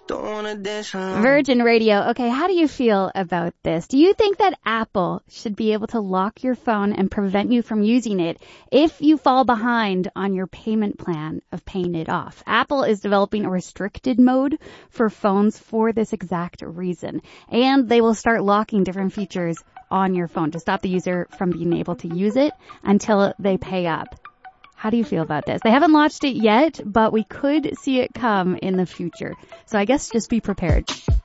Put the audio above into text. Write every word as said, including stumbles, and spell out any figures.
Virgin Radio. Okay, how do you feel about this? Do you think that Apple should be able to lock your phone and prevent you from using it if you fall behind on your payment plan of paying it off? Apple is developing a restricted mode for phones for this exact reason. And they will start locking different features on your phone to stop the user from being able to use it until they pay up. How do you feel about this? They haven't launched it yet, but we could see it come in the future. So I guess just be prepared.